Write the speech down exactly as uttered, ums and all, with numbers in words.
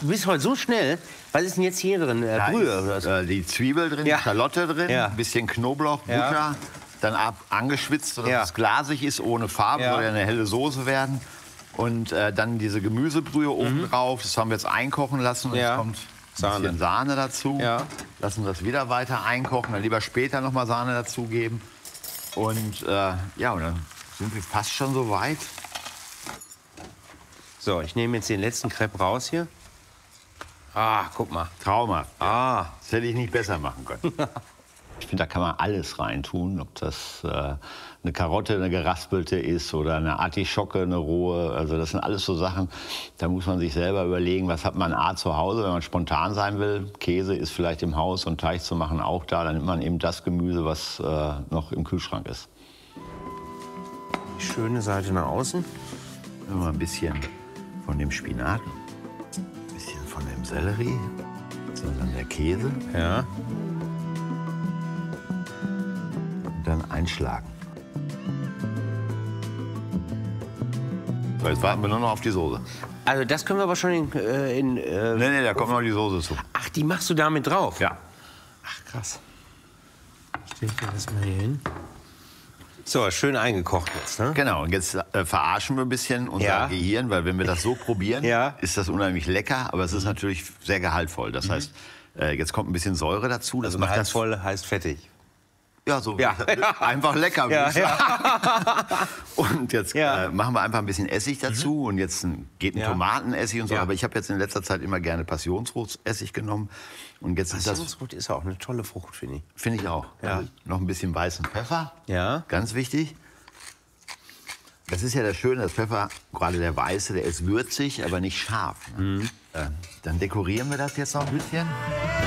du bist heute so schnell. Was ist denn jetzt hier drin? Äh, Da Brühe oder ist was? äh, die Zwiebel drin, Ja. die Schalotte drin, Ja. ein bisschen Knoblauch, Ja. Butter, dann ab, angeschwitzt, sodass Ja. es glasig ist, ohne Farbe, Ja. soll ja eine helle Soße werden. Und äh, dann diese Gemüsebrühe oben drauf, das haben wir jetzt einkochen lassen. Und Ja. jetzt kommt ein Sahne. bisschen Sahne dazu. Ja. Lassen das wieder weiter einkochen, dann lieber später noch mal Sahne dazugeben. Und äh, ja, und dann sind wir fast schon so weit. So, ich nehme jetzt den letzten Crepe raus hier. Ah, guck mal. Traumhaft. Ah, Das hätte ich nicht besser machen können. Ich finde, da kann man alles reintun, ob das äh, eine Karotte, eine geraspelte ist oder eine Artischocke, eine rohe. Also das sind alles so Sachen, da muss man sich selber überlegen, was hat man A zu Hause, wenn man spontan sein will. Käse ist vielleicht im Haus und Teig zu machen auch da. Dann nimmt man eben das Gemüse, was äh, noch im Kühlschrank ist. die schöne Seite nach außen. Nehmen wir ein bisschen von dem Spinat, ein bisschen von dem Sellerie, so, dann der Käse Ja. und dann einschlagen. So, jetzt warten wir nur noch auf die Soße. Also das können wir aber schon in... Äh, in äh, Nee, nee, da kommt noch die Soße zu. ach, die machst du damit drauf? Ja. Ach, krass. Stell ich dir das mal hier hin. So, schön eingekocht jetzt, ne? Genau, und jetzt äh, verarschen wir ein bisschen unser Ja. Gehirn, weil wenn wir das so probieren, Ja. ist das unheimlich lecker, aber es ist natürlich sehr gehaltvoll. Das heißt, äh, jetzt kommt ein bisschen Säure dazu. Das Also macht das gehaltvoll heißt fettig. ja, so Ja. einfach lecker. Ja, würde ich sagen. Und jetzt Ja. äh, machen wir einfach ein bisschen Essig dazu und jetzt ein, geht ein Ja. Tomatenessig und so. Ja. Aber ich habe jetzt in letzter Zeit immer gerne Passionsfruchtessig genommen und jetzt ist das, Passionsfrucht ist auch eine tolle Frucht, finde ich. finde ich auch, Ja. also noch ein bisschen weißen Pfeffer. Ja. Ganz wichtig. Das ist ja das Schöne, das Pfeffer, gerade der weiße, der ist würzig, aber nicht scharf. Ne? Äh, dann dekorieren wir das jetzt noch ein bisschen.